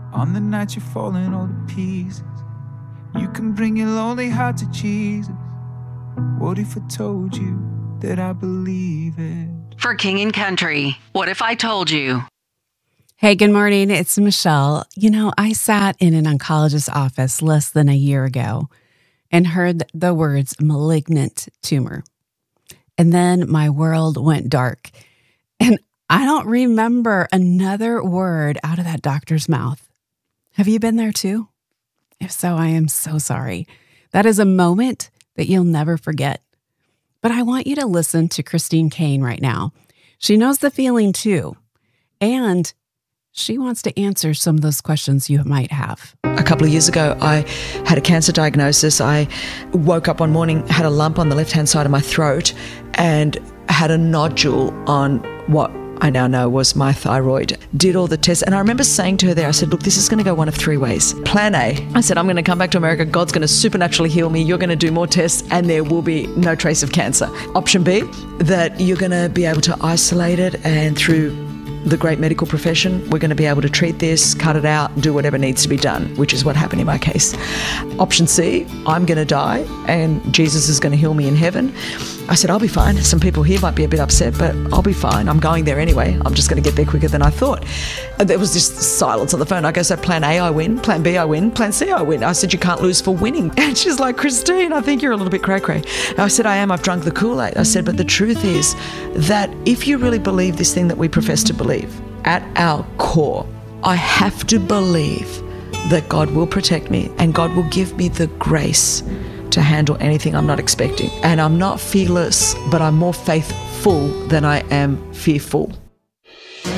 On the night you're falling all to pieces, you can bring your lonely heart to Jesus. What if I told you that I believe it? For King and Country, what if I told you? Hey, good morning. It's Michelle. You know, I sat in an oncologist's office less than a year ago and heard the words malignant tumor. And then my world went dark. And I don't remember another word out of that doctor's mouth. Have you been there too? If so, I am so sorry. That is a moment that you'll never forget. But I want you to listen to Christine Caine right now. She knows the feeling too. And she wants to answer some of those questions you might have. A couple of years ago, I had a cancer diagnosis. I woke up one morning, had a lump on the left-hand side of my throat, and had a nodule on what I now know was my thyroid. Did all the tests. And I remember saying to her there, I said, look, this is going to go one of three ways. Plan A, I said, I'm going to come back to America. God's going to supernaturally heal me. You're going to do more tests and there will be no trace of cancer. Option B, that you're going to be able to isolate it, and through the great medical profession, we're going to be able to treat this, cut it out, do whatever needs to be done, which is what happened in my case. Option C, I'm going to die and Jesus is going to heal me in heaven. I said, I'll be fine. Some people here might be a bit upset, but I'll be fine. I'm going there anyway. I'm just going to get there quicker than I thought. And there was just silence on the phone. I go, so plan A, I win. Plan B, I win. Plan C, I win. I said, you can't lose for winning. And she's like, Christine, I think you're a little bit cray-cray. I said, I am. I've drunk the Kool-Aid. I said, but the truth is that if you really believe this thing that we profess to believe, at our core, I have to believe that God will protect me and God will give me the grace to handle anything I'm not expecting. And I'm not fearless, but I'm more faithful than I am fearful.